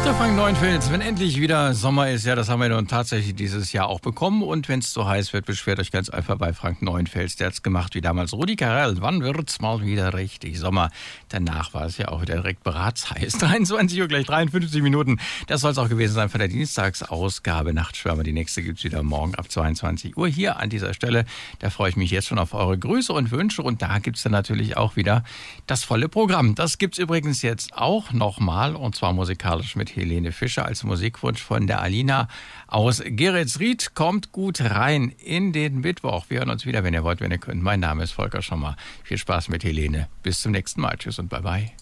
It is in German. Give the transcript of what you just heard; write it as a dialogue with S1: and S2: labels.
S1: Dr. Frank Neuenfels, wenn endlich wieder Sommer ist, ja, das haben wir nun tatsächlich dieses Jahr auch bekommen. Und wenn es zu heiß wird, beschwert euch ganz einfach bei Frank Neuenfels. Der hat's gemacht wie damals Rudi Carrell. Wann wird's mal wieder richtig Sommer? Danach war es ja auch wieder direkt beratsheiß. 23 Uhr gleich 53 Minuten. Das soll es auch gewesen sein von der Dienstagsausgabe Nachtschwärmer. Die nächste gibt's wieder morgen ab 22 Uhr hier an dieser Stelle. Da freue ich mich jetzt schon auf eure Grüße und Wünsche. Und da gibt's dann natürlich auch wieder das volle Programm. Das gibt's übrigens jetzt auch nochmal, und zwar musikalisch mit Helene Fischer als Musikwunsch von der Alina aus Geretsried. Kommt gut rein in den Mittwoch. Wir hören uns wieder, wenn ihr wollt, wenn ihr könnt. Mein Name ist Volker Schommer. Viel Spaß mit Helene. Bis zum nächsten Mal. Tschüss und bye bye.